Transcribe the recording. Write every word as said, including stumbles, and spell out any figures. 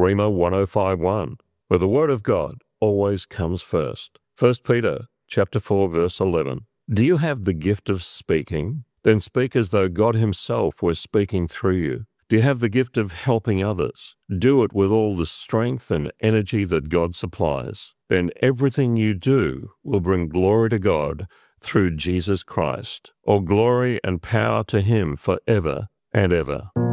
Rhema one oh five one, where the Word of God always comes first. First Peter chapter four, verse eleven. Do you have the gift of speaking? Then speak as though God himself were speaking through you. Do you have the gift of helping others? Do it with all the strength and energy that God supplies. Then everything you do will bring glory to God through Jesus Christ. All glory and power to him forever and ever.